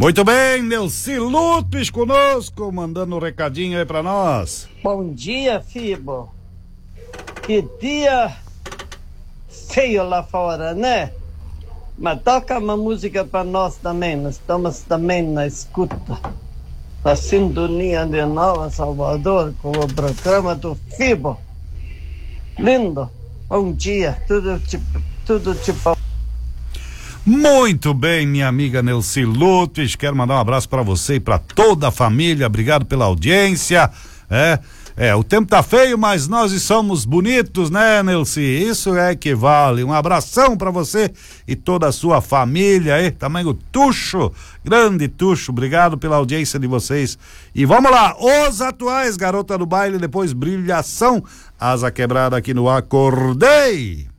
Muito bem, Nelci Lutes conosco, mandando um recadinho aí pra nós. Bom dia, Fibo. Que dia feio lá fora, né? Mas toca uma música pra nós também, nós estamos também na escuta, na sintonia de Nova Salvador, com o programa do Fibo. Lindo, bom dia, tudo tipo. Muito bem, minha amiga Nelci Lutes, quero mandar um abraço para você e para toda a família, obrigado pela audiência. O tempo tá feio, mas nós somos bonitos, né, Nelci? Isso é que vale. Um abração para você e toda a sua família aí, tamanho Tuxo, grande Tuxo, obrigado pela audiência de vocês. E vamos lá, os atuais, garota do baile, depois brilhação, asa quebrada aqui no Acordei.